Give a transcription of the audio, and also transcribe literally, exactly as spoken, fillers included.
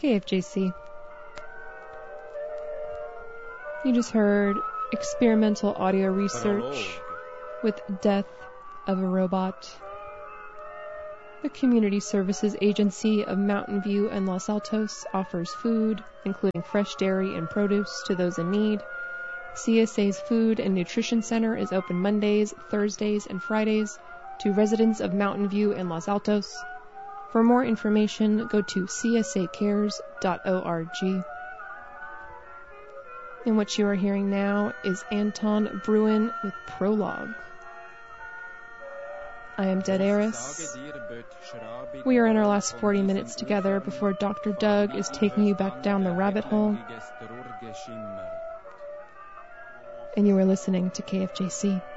K F J C. You just heard experimental audio research with Death of a Robot. The Community Services Agency of Mountain View and Los Altos offers food, including fresh dairy and produce, to those in need. C S A's Food and Nutrition Center is open Mondays, Thursdays, and Fridays to residents of Mountain View and Los Altos. For more information, go to c s a cares dot org. And what you are hearing now is Anton Bruin with Prologue. I am Dead Eris. We are in our last forty minutes together before Doctor Doug is taking you back down the rabbit hole. And you are listening to K F J C.